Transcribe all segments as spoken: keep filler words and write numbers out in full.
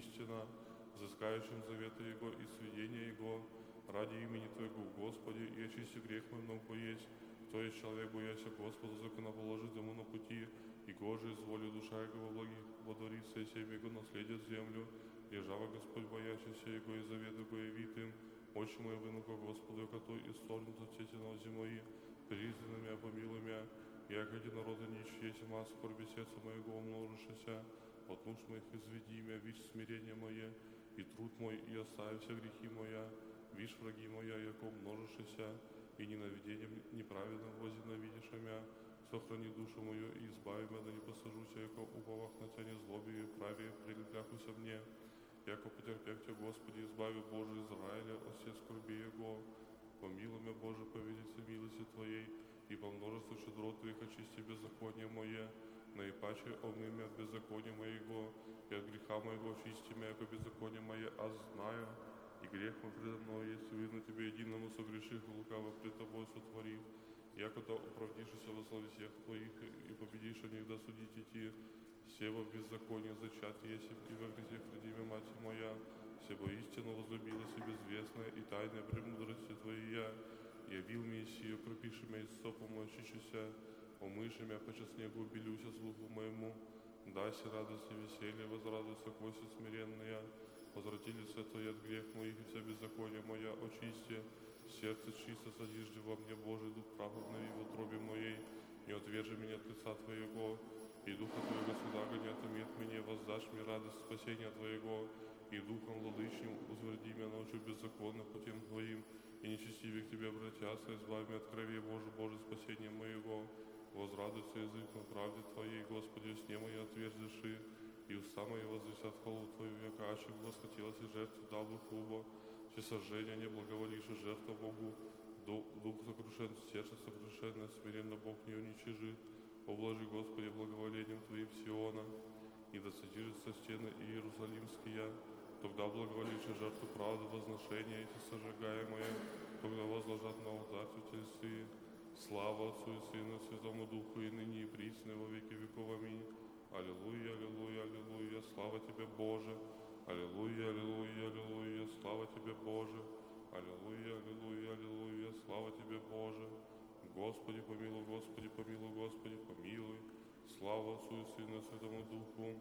истина, взыскающим завета Его и сведения Его, ради имени Твоего, Господи, и очисти грех мой много есть. То есть человек, бояся Господа, законоположит ему на пути, и гоже изволит душа Его во благих водворится, и семя Его наследит землю, и жава Господь, боящийся Его, и завет Его явит им. Очи мои вынука Господу, который исторгнут от сети на мои, призваны меня, помилуй меня, яко один народа нищий, есть мас, скорби сердца моего умножишься, от нужд моих изведи меня, вишь смирение мое, и труд мой, и остави все грехи моя, вишь враги моя, яко умножишься, и ненавидением неправедным возненавидишь меня, сохрани душу мою и избави меня, да не посажуся, яко уповах на тебя не злобе и праве, прилепляхуся мне, яко потерпев тебя, Господи, избави Боже Израиля, от все скорби Его, помилуй меня, Боже, по велице милости Твоей, и по множеству щедрот Твоих очисти беззаконие мое, наипаче омы меня от беззакония моего, и от греха моего очисти меня, яко беззаконие мое, а знаю, и грех мой предо мной есть, видно Тебе единому согрешив, лукаво пред Тобой сотворив, якото оправдишься во славе всех Твоих, и победишь о них, да судить идти, сего беззаконие зачат есть, и во грехе родиме мать моя, сего истину возлюбилась и безвестная, и тайная премудрости Твоей, явил мне сию, кропиши меня истопом, очищуся, умыши меня, по снегу убелюся слуху моему, дайся радость и веселье, возрадуйся кости смиренная, возвратили Твои от грех моих, и вся беззаконие моя очисти, сердце чисто содержи во мне, Божий Дух праведный в утробе моей, не отвержи меня от лица Твоего, и Духа Твоего сюда гони отымет мне, воздашь мне радость спасения Твоего, и Духом владычным утверди меня ночью беззаконно путем Твоим, и нечестивее к Тебе обратятся, избави меня от крови Божий, Боже, спасения моего, возрадуйся языком правде Твоей, Господи, сне мои отверзиши, и уста мои возвестят хвалу Твою, яко аще восхотелось и жертву дал бы хубо, всесожжение не благоволивши жертва Богу, дух сокрушен, сердце сокрушенное, смиренно Бог не уничижит. Обложи, Господи, благоволением Твоим Сиона, и да содержатся стены Иерусалимские, тогда благоволивши жертву правды, возношения эти сожигаемые, тогда возложат на алтарь тельцы. Слава Отцу и Сыну и Святому Духу, и ныне и присно, и во веки веков. Аминь. Аллилуйя, аллилуйя, аллилуйя, слава Тебе, Боже. Аллилуйя, аллилуйя, аллилуйя, слава Тебе, Боже. Аллилуйя, аллилуйя, аллилуйя, слава Тебе, Боже. Господи, помилуй, Господи, помилуй, Господи, помилуй. Слава Отцу и Сыну и Святому Духу.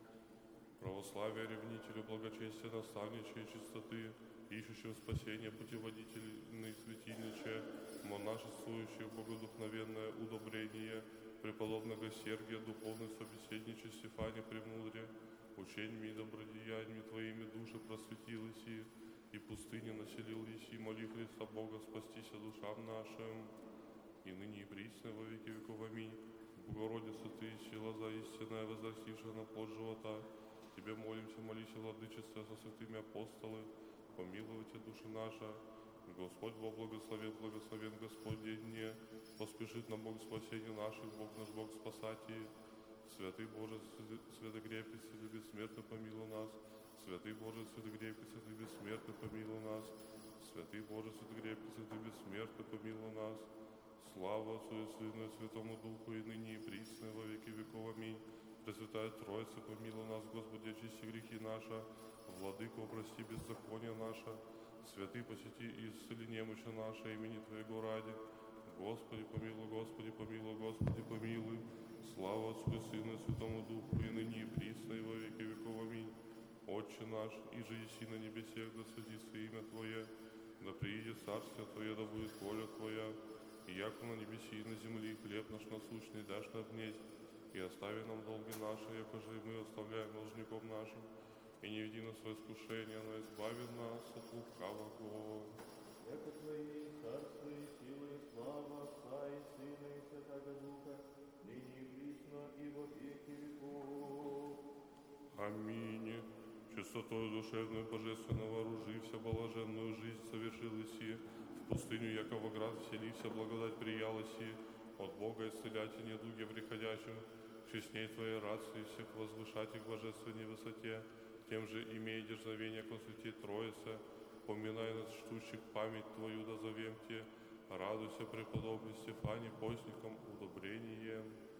Православие, ревнителю, благочестия, наставничия и чистоты, ищущим спасения, путеводительный святильниче, монашествующих, богодухновенное удобрение, преподобного Сергия, духовный собеседниче, Стефане, премудре, учениями и добродеяниями Твоими души просветились и, и пустыни населились, и моли Христа Бога спастися душам нашим, и ныне и присно во веки веков. Аминь. Богородица Ты, сила за истинная, возрастившая на плод живота, Тебе молимся, молись, владычица, со святыми апостолы, помилуйте души наша. Господь Бог благословен, благословен Господь день дне, поспешит на Бог спасения наших, Бог наш Бог спасатель. Святый Боже, святый крепкий, святый бессмертный, помилуй нас. Святый Боже, святый крепкий, святый бессмертный, помилуй нас. Святый Боже, святый крепкий, святый бессмертный, помилуй нас. Слава Отцу и Сыну и Святому Духу, и ныне и присно, и во веки веков. Аминь. Пресвятая Троица, помилуй нас, Господи, очисти грехи наши, Владыко, прости беззаконие наше, Святый, посети и исцели немощи наши, имени Твоего ради. Господи, помилуй, Господи, помилуй, Господи, помилуй. Слава Отцу и Сыну и Святому Духу, и ныне и присно, и во веки веков. Аминь. Отче наш, иже еси на небесех, да светится имя Твое, да приидет царствие Твое, да будет воля Твоя, и яко на небеси и на земли хлеб наш насущный дашь нам днесь, и остави нам долги наши, яко же и мы оставляем должником нашим, и не веди нас в искушение, но избави нас от лукавого. Яко Твои царство и сила и слава Отца и Сына и Святаго Духа, ныне и присно и во веки веков. Аминь. Чистотою душевную божественного вооружився, блаженную жизнь совершил Иси, в пустыню Якова град вселився, благодать приял Иси, от Бога исцелять и недуги приходящим, честней Твоей рации всех возвышать их в божественной высоте, тем же имея дерзновение ко святи Троице, поминай нас чтущих память Твою, да зовем Те, радуйся, преподобный Стефане, постником удобрением.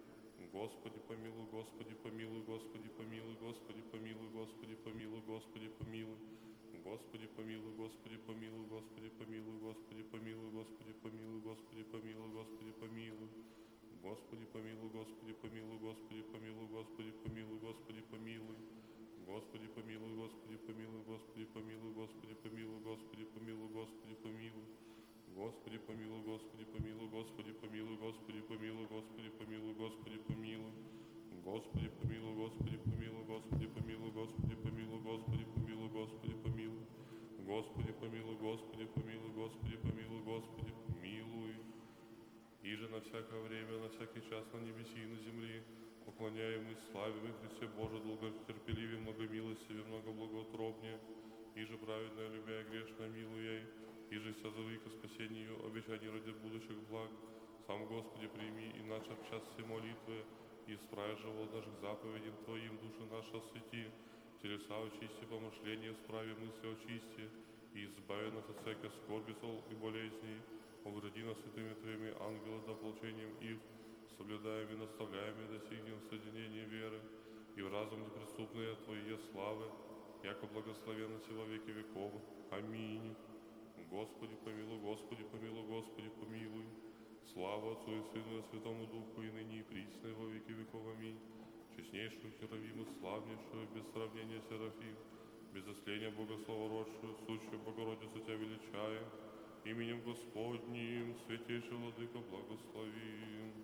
Господи, помилуй, Господи, помилуй, Господи, помилуй, Господи, помилуй, Господи, помилуй, Господи, помилуй. Господи, помилуй, Господи, помилуй, Господи, помилуй, Господи, помилуй, Господи, помилуй, Господи, помилуй, Господи, помилуй. Господи, помилуй, Господи, помилуй, Господи, помилуй, Господи, помилуй, Господи, помилуй. Господи, помилуй, Господи, помилуй, Господи, помилуй, Господи, помилуй, Господи, помилуй, Господи, помилуй. Господи, помилуй, Господи, помилуй, Господи, помилуй, Господи, помилуй, Господи, помилуй, Господи, помилуй. Господи, помилуй, Господи, помилуй, Господи, помилуй, Господи, помилуй, Господи, помилуй, Господи, помилуй. Господи, помилуй, Господи, помилуй, Господи, помилуй, Господи, помилуй. И же на всякое время, на всякий час на небеси и на земле поклоняем и славим и Христе Боже, долготерпеливее, многомилостивее, многоблагоутробнее, и же праведное, любя и грешно милуя, и же вся зовы ко спасению, обещаний ради будущих благ. Сам, Господи, прими и наш час все молитвы, и исправь живот наших заповедей Твоим, души наши освети, телеса очисти, помышления справи, мысли очисти, и избави нас от всякой скорби, зол и болезней, огради нас святыми Твоими ангелами до ополчением их, соблюдаем и наставляем и достигнем соединения веры, и в разум неприступные Твои славы, яко благословенно во веки веков. Аминь. Господи, помилуй, Господи, помилуй, Господи, помилуй. Слава Отцу и Сыну и Святому Духу, и ныне и присно, и во веки веков. Аминь. Честнейшую Херовиму, славнейшую, без сравнения Серафим, без осления Богословородшую, сущую Богородицу Тебя величаем, именем Господним, святейший Владыка, благословим.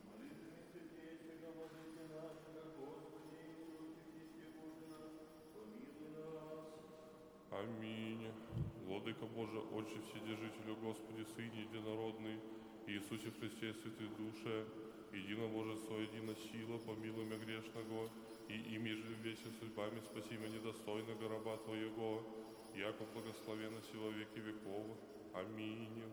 Аминь. Владыка Боже, Отче Вседержителю, Господи, Сыне Единородный, Иисусе Христе, Святой Душе, едино Божество, едино сила, помилуй меня грешного, и ими же весе судьбами спаси меня недостойного раба Твоего, яко благословенно во веки веков. Аминь.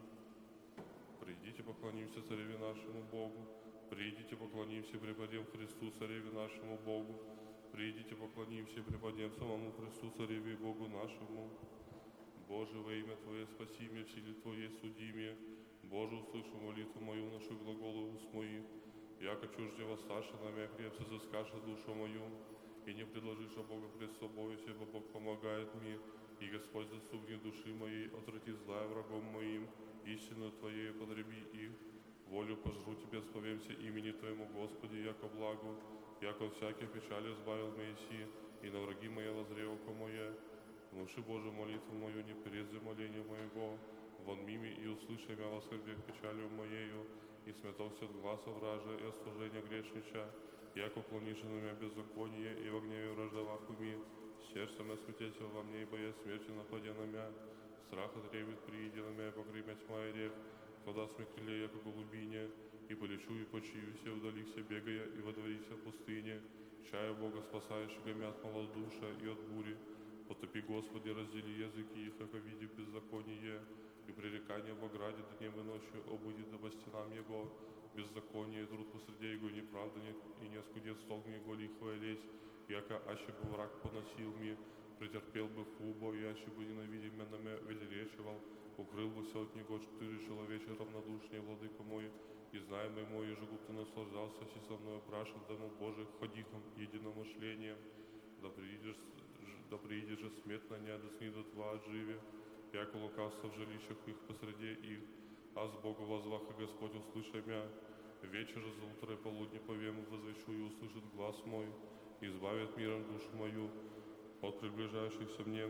Придите, поклонимся Цареве нашему Богу, придите, поклонимся, преподем Христу, Цареве нашему Богу, придите, поклонимся, преподем самому Христу, Цареве и Богу нашему. Боже, во имя Твое спаси меня, в силе Твоей суди меня. Боже, услыши молитву мою, наши глаголы уст моих. Яко чужде воссташи на меня, крепко заскаши душу мою, и не предложишь о Бога пред собою, ибо Бог помогает мне, и Господь заступник души моей, отврати злая врагом моим, истину Твоею подреби их. Волю пожру Тебе, сповемся имени Твоему, Господи, яко благу, яко всякие печали избавил Моисей, и на враги мои воззрел око мое. Внуши, Боже, молитву мою, не прежде моления моего, вон мими и услыши меня воскорбе печалью моею, и сметался от гласа вража и от служения грешнича, яко клонишь на меня беззаконие, и в гневе враждовах уми, сердце мое смятется во мне, и боясь смерти нападе на меня, страх отребит прииди на меня, покрымя тьма и рек, вода смекреле, яко голубине, и полечу, и почиюся, вдалихся бегая, и водворися в пустыне, чая Бога спасающего меня от малодуша и от бури. Потопи, Господи, раздели языки их, яко види беззаконие, и пререкание в ограде днем и ночью обыдет по стенам Его, беззаконие, труд посреди Его, неправда нет, и не оскудет стол Его лихвая лезь, яко аще бы враг поносил мне, претерпел бы хубо, и аще бы ненавидим меня на меня велеречивал, укрыл бы все от Него четыре человече равнодушнее, владыка мой, и знаемый мой, ежегу ты наслаждался, си со мною прашен, дому Божий, ходихом единомышлением, да приидешь да приидет же смерть на ня, да снидут два отживе, яко лукавство в жилищах их посреди их, а с Богу возвах и Господь услыша мя. Вечер за утро и полудня повему возвещу и услышит глаз мой, избавит миром душу мою от приближающихся мне.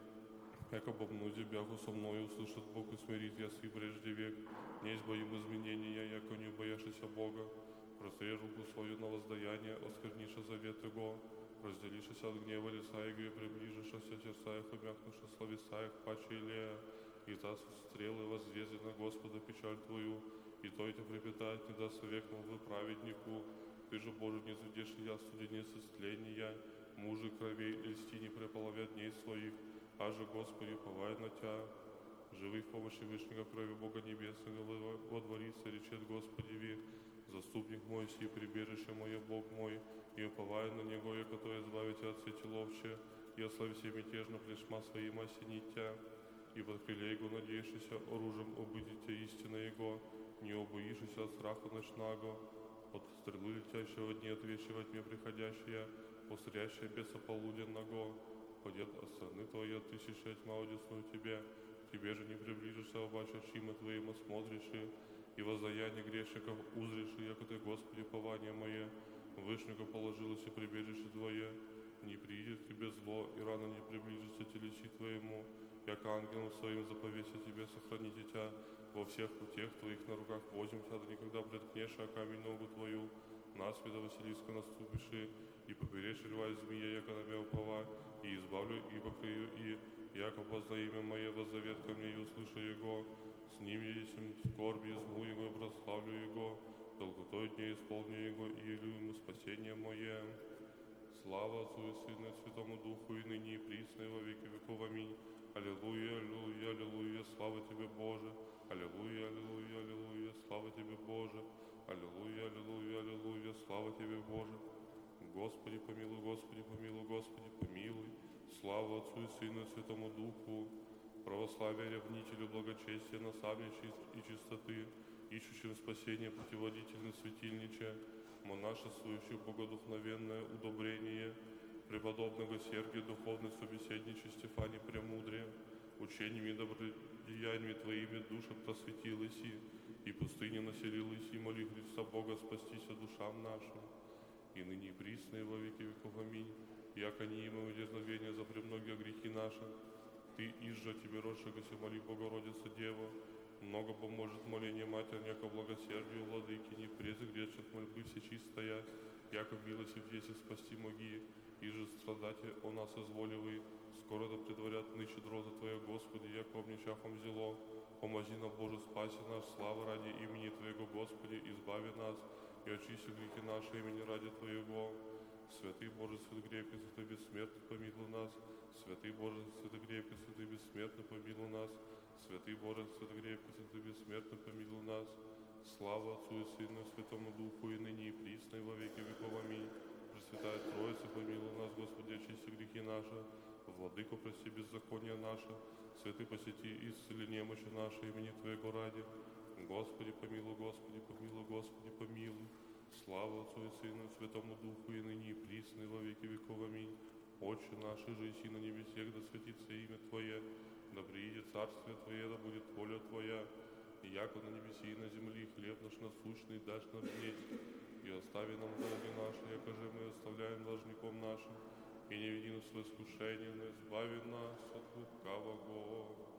Яко побну бягу со мною, услышит Бог и смирит ясы прежде век. Не избоим изменения, яко не бояшися Бога. Простри руку свою на воздаяние, оскверниша завет Его. Разделишься от гнева лица Его, и приближишься сердца их, умякнувши словеса их, паче Илея, и та стрелы возвезет на Господа печаль Твою, и то это припитает, не даст век молвы праведнику. Ты же, Боже, не заведешь я студеницы стления, мужи кровей льсти не преполовят дней своих, а же, Господи, уповай на Тя. Живы в помощи Вышнего крови Бога Небесного, во дворице речет Господи ви, заступник мой, си прибежище мое, Бог мой, и уповаю на Него, яко то избавите от сети ловче, и ослави все мятежно плешма своим осенить Тя, и под крыле Его надеешься, оружием обыдите истина Его, не обоишься от страха ночного, от стрелы летящего дни, от вещи во тьме приходящая, посрящая беса полуденного, пойдет от страны твоей, от тысячи тьма одесную тебе, тебе же не приближишься, обаче очима твоим осмотришь, и воздаяние грешников узришь, яко ты, Господи, пование мое, вышнего положилось и прибежище твое, не придет к тебе зло, и рано не приближится телеси твоему, яко ангелом своим заповеся тебе сохраните тебя во всех путях твоих на руках возьмем тебя, да никогда преткнешь, а камень ногу твою, насмеда Василиска наступишь, и поберешь рва змея, яко на меня упова, и избавлю, и покрою, и яко позна имя мое, воззовет ко мне, и услышу его, с ним едем скорби, изму его, и прославлю его, долготой дней исполню его, и илюем спасение мое. Слава Отцу и Сыну и Святому Духу, и ныне и присно, и во веки веков. Аминь. Аллилуйя, аллилуйя, аллилуйя, слава Тебе, Боже. Аллилуйя, аллилуйя, аллилуйя, слава Тебе, Боже. Аллилуйя, аллилуйя, аллилуйя, слава Тебе, Боже. Господи, помилуй, Господи, помилуй, Господи, помилуй. Слава Отцу и Сыну и Святому Духу. Православие, ревнителю, благочестия, наставничей и чистоты, ищущим спасения, путеводительный светильниче, монашествующих богодухновенное удобрение, преподобного Сергия, духовный собеседниче Стефани Премудрия, учениями и добродеяниями Твоими душа просветилась и пустыне населилась, и моли Христа Бога спастися душам нашим, и ныне и присно, и во веки веков. Аминь. Яко не имеем дерзновения за премногие грехи наши, Ты, изжа Тебе родшегося, моли Богородица Дева, много поможет моление Матерь, яко благосердию владыки, не презы грешных мольбы все чистая, яко милости в дети спасти моги, и же страдати о нас изволивый, скоро да предварят ныне дроза Твоя, Господи, яко обничахом зело, помози нам, Боже, спаси наш, слава ради имени Твоего, Господи, избави нас, и очисти грехи наши имени ради Твоего. Святый Боже, святый крепкий, святый бессмертный, помилуй нас. Святый Боже, святый крепкий, святый бессмертный, помилуй нас. Святый Боже, святый крепкий, святый бессмертный, помилуй нас. Слава Отцу и Сыну и Святому Духу, и ныне и присно, и во веки веков. Аминь. Пресвятая Троица, помилуй нас, Господи, очисти грехи наши. Владыко, прости беззаконие наше. Святый, посети и исцели немощи наши имени Твоего ради. Господи, помилуй, Господи, помилуй, Господи, помилуй. Слава Отцу и Сыну и Святому Духу, и ныне и присно, и во веки веков. Аминь. Отче наш, же и на небесех, да светится имя Твое, да приидет царствие Твое, да будет воля Твоя, и яко на небеси и на земле хлеб наш насущный дашь нам днесь, и остави нам долги наши, яко же мы оставляем должником нашим, и не веди нас в искушение, но избави нас от лукавого.